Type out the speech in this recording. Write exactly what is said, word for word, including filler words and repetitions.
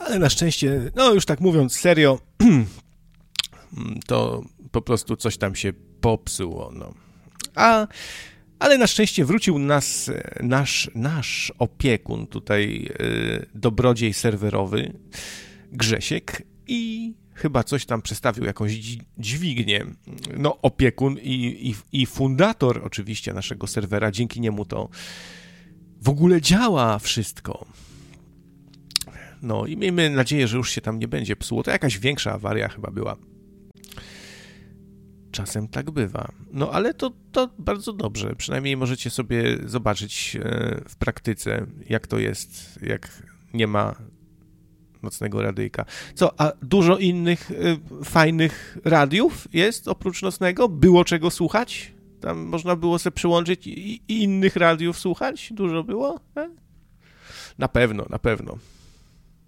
Ale na szczęście, no już tak mówiąc serio, to po prostu coś tam się popsuło, no. A, ale na szczęście wrócił nas nasz, nasz opiekun tutaj, yy, dobrodziej serwerowy, Grzesiek, i chyba coś tam przestawił, jakąś dźwignię. No, opiekun i, i, i fundator oczywiście naszego serwera, dzięki niemu to w ogóle działa wszystko. No i miejmy nadzieję, że już się tam nie będzie psuło. To jakaś większa awaria chyba była. Czasem tak bywa. No ale to, to bardzo dobrze. Przynajmniej możecie sobie zobaczyć w praktyce, jak to jest, jak nie ma nocnego radyjka. Co, a dużo innych y, fajnych radiów jest oprócz nocnego? Było czego słuchać? Tam można było sobie przyłączyć i, i innych radiów słuchać? Dużo było? E? Na pewno, na pewno.